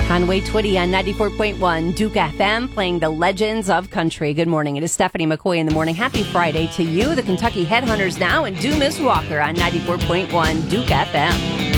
Conway Twitty on 94.1 Duke FM, playing the legends of country. Good morning. It is Stephanie McCoy in the morning. Happy Friday to you. The Kentucky Headhunters now, and do Miss Walker on 94.1 Duke FM.